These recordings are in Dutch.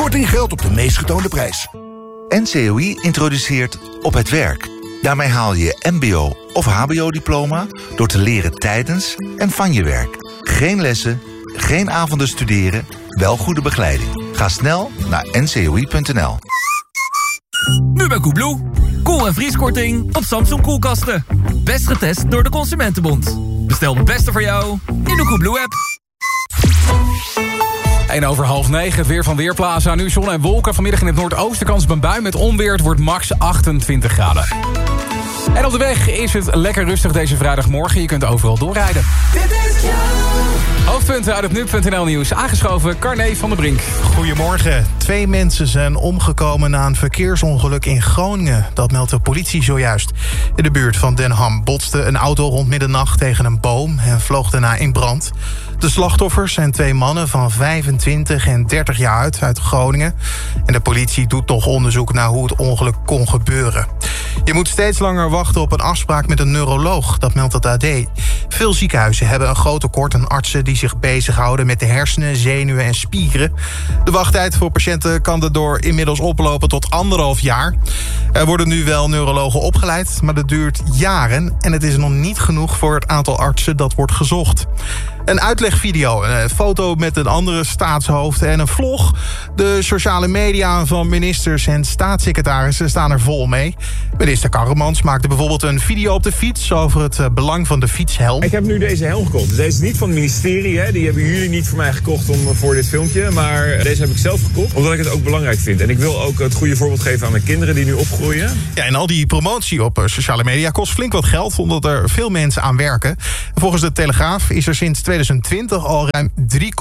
Korting geldt op de meest getoonde prijs. NCOI introduceert Op het Werk. Daarmee haal je je mbo- of hbo-diploma door te leren tijdens en van je werk. Geen lessen, geen avonden studeren, wel goede begeleiding. Ga snel naar ncoi.nl. Nu bij Koebloe. Koel- en vrieskorting op Samsung koelkasten. Best getest door de Consumentenbond. Bestel het beste voor jou in de Koebloe-app. 8:08, het weer van Weerplaza. Nu zon en wolken. Vanmiddag in het noordoosten kans op een bui met onweer. Het wordt max 28 graden. En op de weg is het lekker rustig deze vrijdagmorgen. Je kunt overal doorrijden. Hoofdpunten uit het nu.nl nieuws. Aangeschoven Carné van der Brink. Goedemorgen. 2 mensen zijn omgekomen na een verkeersongeluk in Groningen. Dat meldt de politie zojuist. In de buurt van Den Ham botste een auto rond middernacht tegen een boom en vloog daarna in brand. De slachtoffers zijn 2 mannen van 25 en 30 jaar uit Groningen. En de politie doet nog onderzoek naar hoe het ongeluk kon gebeuren. Je moet steeds langer wachten op een afspraak met een neuroloog. Dat meldt het AD. Veel ziekenhuizen hebben een groot tekort aan artsen die zich bezighouden met de hersenen, zenuwen en spieren. De wachttijd voor patiënten kan daardoor inmiddels oplopen tot 1,5 jaar. Er worden nu wel neurologen opgeleid, maar dat duurt jaren. En het is nog niet genoeg voor het aantal artsen dat wordt gezocht. Een uitlegvideo, een foto met een andere staatshoofd en een vlog. De sociale media van ministers en staatssecretarissen staan er vol mee. Minister Karremans maakte bijvoorbeeld een video op de fiets over het belang van de fietshelm. Ik heb nu deze helm gekocht. Dus deze is niet van het ministerie. Hè. Die hebben jullie niet voor mij gekocht voor dit filmpje. Maar deze heb ik zelf gekocht, omdat ik het ook belangrijk vind. En ik wil ook het goede voorbeeld geven aan mijn kinderen die nu opgroeien. Ja, en al die promotie op sociale media kost flink wat geld, omdat er veel mensen aan werken. Volgens de Telegraaf is er sinds 2020 al ruim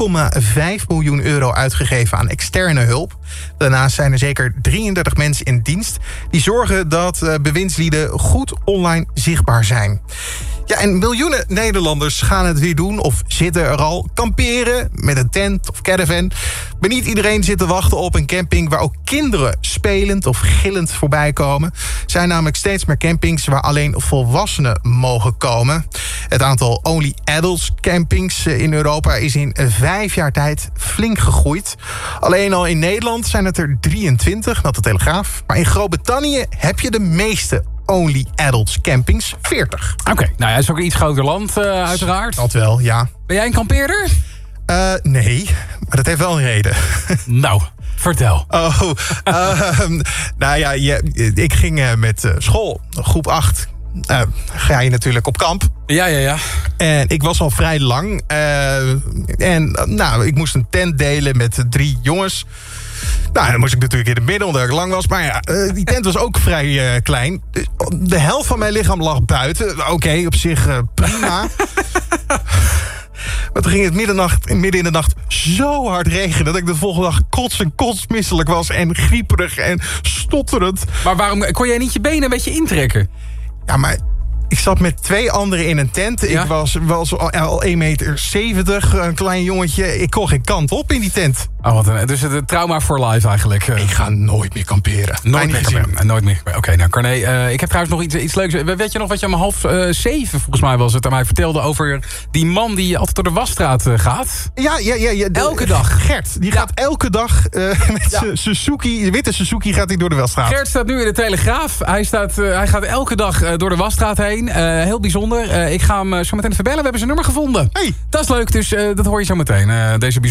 3,5 miljoen euro uitgegeven aan externe hulp. Daarnaast zijn er zeker 33 mensen in dienst die zorgen dat bewindslieden goed online zichtbaar zijn. Ja, en miljoenen Nederlanders gaan het weer doen of zitten er al. Kamperen met een tent of caravan. Maar niet iedereen zit te wachten op een camping waar ook kinderen spelend of gillend voorbij komen. Er zijn namelijk steeds meer campings waar alleen volwassenen mogen komen. Het aantal Only Adults campings in Europa is in 5 jaar tijd flink gegroeid. Alleen al in Nederland zijn het er 23, meldt de Telegraaf. Maar in Groot-Brittannië heb je de meeste Only Adults campings, 40. Oké, nou ja, het is ook een iets groter land uiteraard. Dat wel, ja. Ben jij een kampeerder? Nee, maar dat heeft wel een reden. Nou, vertel. Nou ja, ik ging met school, groep 8... ga je natuurlijk op kamp. Ja. En ik was al vrij lang. Ik moest een tent delen met 3 jongens. Nou, dan moest ik natuurlijk in het midden, omdat ik lang was. Maar ja, die tent was ook vrij klein. De helft van mijn lichaam lag buiten. Oké, op zich prima. Maar toen ging het midden in de nacht zo hard regenen dat ik de volgende dag kotsmisselijk was en grieperig en stotterend. Maar waarom kon jij niet je benen een beetje intrekken? Ja, maar ik zat met 2 anderen in een tent. Ja? Ik was al 1,70 meter, een klein jongetje. Ik kon geen kant op in die tent. Oh, dus het trauma for life eigenlijk. Ik ga nooit meer kamperen. Nooit meer. Oké, nou Carné, ik heb trouwens nog iets leuks. Weet je nog wat je om 6:30, volgens mij was het, aan mij vertelde over die man die altijd door de Wasstraat gaat? Ja. Elke dag. Gert, die gaat elke dag met zijn Suzuki, de witte Suzuki, gaat hij door de Wasstraat. Gert staat nu in de Telegraaf. Hij gaat elke dag door de Wasstraat heen. Heel bijzonder. Ik ga hem zo meteen verbellen. We hebben zijn nummer gevonden. Hey. Dat is leuk, dus dat hoor je zo meteen. Deze